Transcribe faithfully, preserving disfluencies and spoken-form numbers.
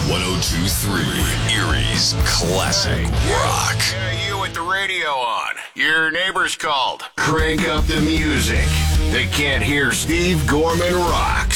one oh two three, Erie's Classic Rock. Yeah, you with the radio on. Your neighbor's called. Crank up the music. They can't hear Steve Gorman rock.